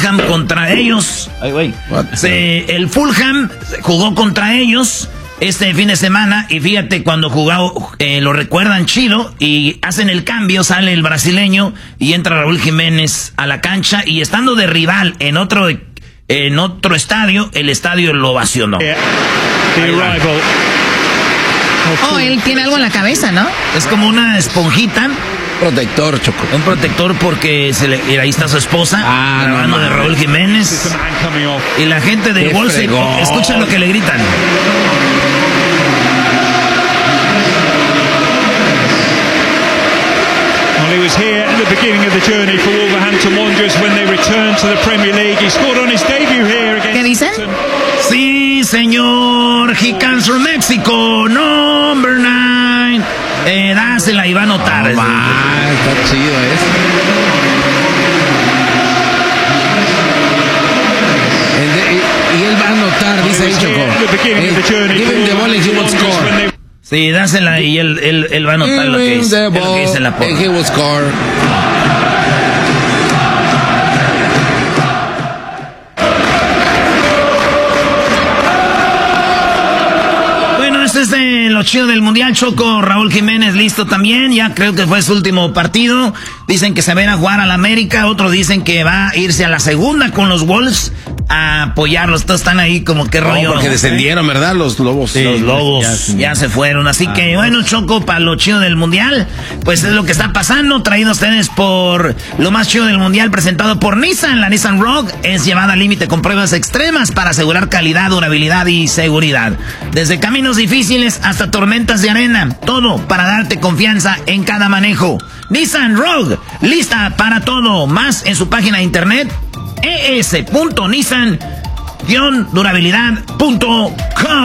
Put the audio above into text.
Fulham contra ellos. El Fulham jugó contra ellos este fin de semana y fíjate, cuando jugó, lo recuerdan chido y hacen el cambio, sale el brasileño y entra Raúl Jiménez a la cancha y estando de rival en otro estadio, el estadio lo ovacionó. Oh, él tiene algo en la cabeza, ¿no? Es como una esponjita. Protector, Choco. Un protector porque ahí está su esposa, grabando de Raúl Jiménez. Y la gente del Wolves, escucha lo que le gritan. Well, he was here at the beginning of the journey for Wolverhampton Wanderers when they returned to the Premier League. He scored on his debut here against... ¿Qué dicen? Sí, señor. He comes from Mexico. Number 9. Dásela y va a anotar. Está chido eso. Y él va a anotar, dice ahí, Choco. Give him the ball and he will score. Sí, dásela y él va a anotar lo que dice en la porra. He will score. Es de lo chido del Mundial, Choco. Raúl Jiménez listo también, ya creo que fue su último partido. Dicen que se va a ir a jugar a la América, otros dicen que va a irse a la segunda con los Wolves a apoyarlos. Todos están ahí como que rollo. Porque descendieron, ¿verdad? Los Lobos. Sí, los Lobos ya se fueron. Así que bueno, Choco, para lo chido del Mundial, pues es lo que está pasando. Traído a ustedes por lo más chido del Mundial, presentado por Nissan. La Nissan Rogue es llevada al límite con pruebas extremas para asegurar calidad, durabilidad y seguridad. Desde caminos difíciles hasta tormentas de arena, todo para darte confianza en cada manejo. Nissan Rogue, lista para todo. Más en su página de internet es.nissan-durabilidad.com.